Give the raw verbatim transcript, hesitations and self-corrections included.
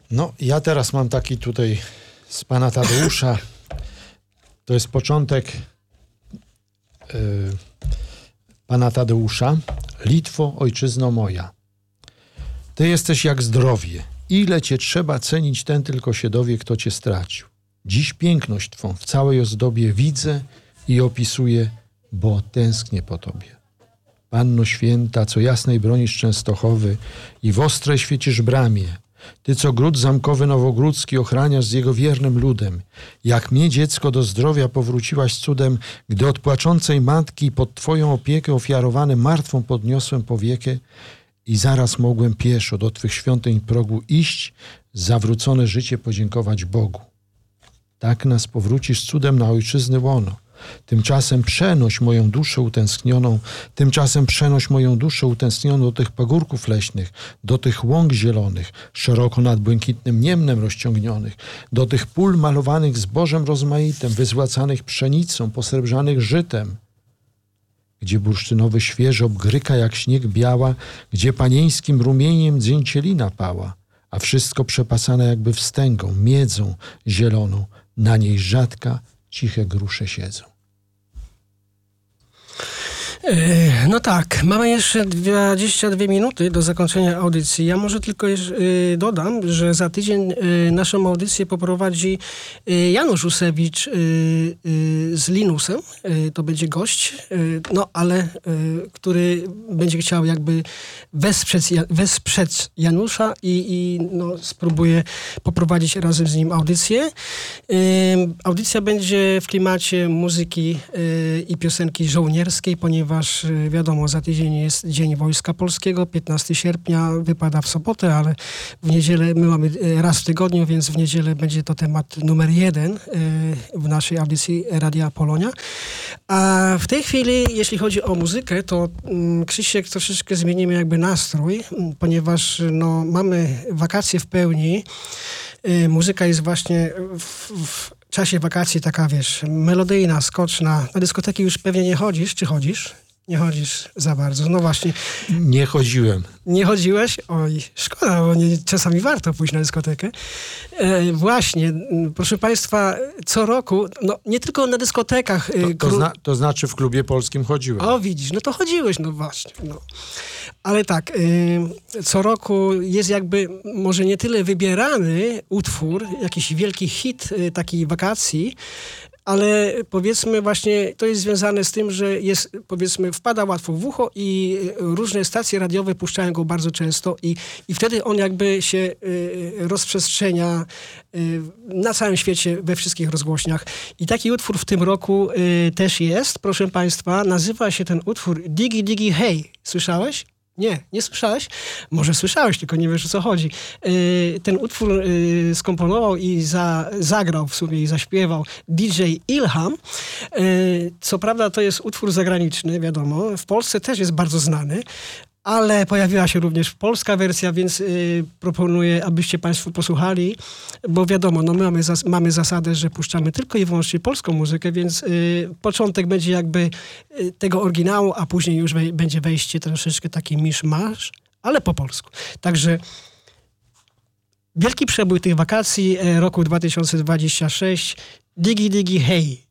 No, ja teraz mam taki tutaj z pana Tadeusza. To jest początek yy, pana Tadeusza. Litwo, ojczyzno moja. Ty jesteś jak zdrowie. Ile cię trzeba cenić, ten tylko się dowie, kto cię stracił. Dziś piękność twą w całej ozdobie widzę i opisuję, bo tęsknię po tobie. Panno święta, co jasnej bronisz Częstochowy i w ostre świecisz bramie. Ty, co gród zamkowy nowogródzki ochraniasz z jego wiernym ludem. Jak mnie, dziecko, do zdrowia powróciłaś cudem, gdy od płaczącej matki pod twoją opiekę ofiarowany martwą podniosłem powiekę i zaraz mogłem pieszo do twych świątyń progu iść, zawrócone życie podziękować Bogu. Tak nas powrócisz cudem na ojczyzny łono. Tymczasem przenoś moją duszę utęsknioną, tymczasem przenoś moją duszę utęsknioną do tych pagórków leśnych, do tych łąk zielonych, szeroko nad błękitnym niemnem rozciągnionych, do tych pól malowanych zbożem rozmaitym, wyzłacanych pszenicą, posrebrzanych żytem, gdzie bursztynowy świeżo obgryka jak śnieg biała, gdzie panieńskim rumieniem dzięcielina pała, a wszystko przepasane jakby wstęgą, miedzą zieloną, na niej rzadka, ciche grusze siedzą. No tak, mamy jeszcze dwadzieścia dwie minuty do zakończenia audycji. Ja może tylko dodam, że za tydzień naszą audycję poprowadzi Janusz Usewicz z Linusem. To będzie gość, no ale który będzie chciał jakby wesprzeć, wesprzeć Janusza i, i no, spróbuje poprowadzić razem z nim audycję. Audycja będzie w klimacie muzyki i piosenki żołnierskiej, ponieważ wiadomo, za tydzień jest Dzień Wojska Polskiego, piętnastego sierpnia, wypada w sobotę, ale w niedzielę, my mamy raz w tygodniu, więc w niedzielę będzie to temat numer jeden w naszej audycji Radia Polonia. A w tej chwili, jeśli chodzi o muzykę, to Krzysiek, troszeczkę zmienimy jakby nastrój, ponieważ no, mamy wakacje w pełni. Muzyka jest właśnie w, w czasie wakacji taka, wiesz, melodyjna, skoczna. Na dyskoteki już pewnie nie chodzisz, czy chodzisz? Nie chodzisz za bardzo. No właśnie. Nie chodziłem. Nie chodziłeś? Oj, szkoda, bo nie, czasami warto pójść na dyskotekę. E, właśnie, proszę państwa, co roku, no nie tylko na dyskotekach. To, to, zna, to znaczy w klubie polskim chodziłem. O, widzisz, no to chodziłeś, no właśnie. No. Ale tak, y, co roku jest jakby może nie tyle wybierany utwór, jakiś wielki hit y, takiej wakacji, ale powiedzmy właśnie to jest związane z tym, że jest, powiedzmy, wpada łatwo w ucho i różne stacje radiowe puszczają go bardzo często i, i wtedy on jakby się y, rozprzestrzenia y, na całym świecie, we wszystkich rozgłośniach. I taki utwór w tym roku y, też jest, proszę państwa, nazywa się ten utwór Digi Digi Hey. Słyszałeś? Nie, nie słyszałeś? Może słyszałeś, tylko nie wiesz, o co chodzi. Yy, ten utwór yy, skomponował i za, zagrał w sumie i zaśpiewał D J Ilham. Yy, co prawda to jest utwór zagraniczny, wiadomo. W Polsce też jest bardzo znany, ale pojawiła się również polska wersja, więc yy, proponuję, abyście państwo posłuchali, bo wiadomo, no my mamy, zas- mamy zasadę, że puszczamy tylko i wyłącznie polską muzykę, więc yy, początek będzie jakby yy, tego oryginału, a później już wej- będzie wejście troszeczkę taki misz-masz, ale po polsku. Także wielki przebój tych wakacji yy, roku dwa tysiące dwudziestego szóstego. Digi Digi Hey.